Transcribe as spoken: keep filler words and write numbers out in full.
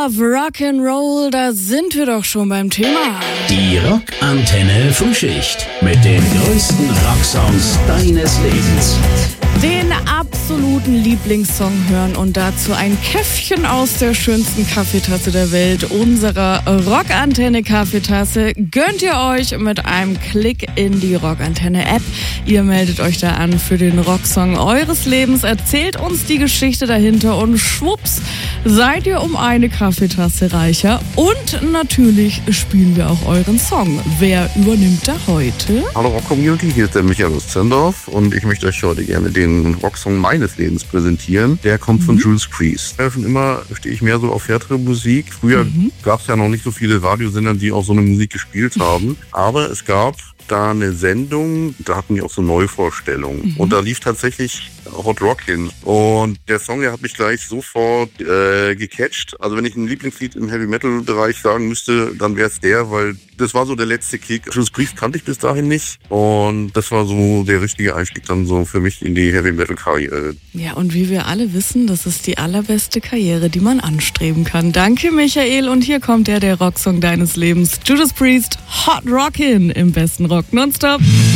Love, Rock'n'Roll, da sind wir doch schon beim Thema. Die Rockantenne Frühschicht mit den größten Rocksongs deines Lebens. Den absoluten Lieblingssong hören und dazu ein Käffchen aus der schönsten Kaffeetasse der Welt, unserer Rockantenne Kaffeetasse, gönnt ihr euch mit einem Klick in die Rockantenne App. Ihr meldet euch da an für den Rocksong eures Lebens, erzählt uns die Geschichte dahinter und schwupps, seid ihr um eine Kaffeetasse reicher. Und natürlich spielen wir auch euren Song. Wer übernimmt da heute? Hallo Rock-Community, hier ist der Michael aus Zendorf und ich möchte euch heute gerne den Rocksong meines Lebens präsentieren. Der kommt von mhm. Judas Priest. Ja, schon immer stehe ich mehr so auf härtere Musik. Früher mhm. gab es ja noch nicht so viele Radiosender, die auch so eine Musik gespielt haben. Aber es gab da eine Sendung, da hatten die auch so Neuvorstellungen. Mhm. Und da lief tatsächlich Hot Rockin'. Und der Song, der hat mich gleich sofort äh, gecatcht. Also wenn ich ein Lieblingslied im Heavy-Metal-Bereich sagen müsste, dann wäre es der, weil das war so der letzte Kick. Judas Priest kannte ich bis dahin nicht. Und das war so der richtige Einstieg dann so für mich in die Heavy-Metal-Karriere. Ja, und wie wir alle wissen, das ist die allerbeste Karriere, die man anstreben kann. Danke, Michael. Und hier kommt der, der Rocksong deines Lebens. Judas Priest, Hot Rockin' im besten Rock nonstop.